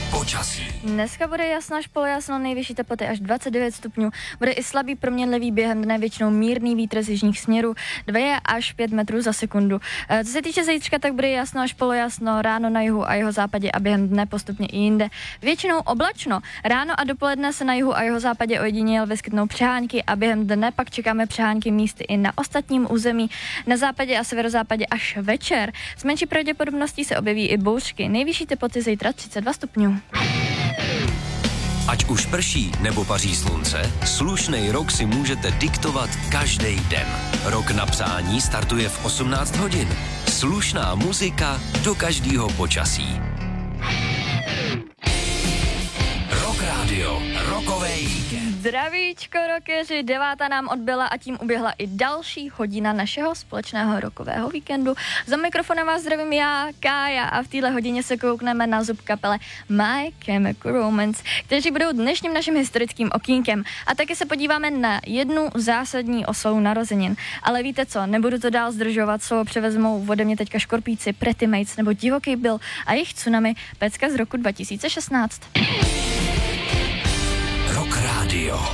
Počasí. Dneska bude jasno až polojasno, nejvyšší teploty až 29 stupňů. Bude i slabý proměnlivý, během dne většinou mírný vítr z jižních směrů 2 až 5 metrů za sekundu. Co se týče zítřka, tak bude jasno až polojasno, ráno na jihu a jihozápadě a během dne postupně i jinde. Většinou oblačno. Ráno a dopoledne se na jihu a jihozápadě ojediněle vyskytnou přehánky a během dne pak čekáme přehánky místy i na ostatním území. Na západě a severozápadě až večer. S menší pravděpodobností se objeví i bouřky. Nejvyšší teploty zítra 32 stupňů. Ať už prší nebo paří slunce, slušnej rok si můžete diktovat každý den. Rok na psání startuje v 18 hodin. Slušná muzika do každého počasí. Rock Radio, rokovej víkend. Zdravíčko, rockeři, 9. nám odbyla a tím uběhla i další hodina našeho společného rokového víkendu. Za mikrofonem vás zdravím já, Kája, a v téhle hodině se koukneme na zub kapele My Chemical Romance, kteří budou dnešním naším historickým okýnkem. A taky se podíváme na jednu zásadní oslavu narozenin. Ale víte co, nebudu to dál zdržovat, slovo převezmou ode mě teďka Škorpíci, Pretty Mates nebo Divoký Bill a jejich Tsunami, pecka z roku 2016. Rock Radio.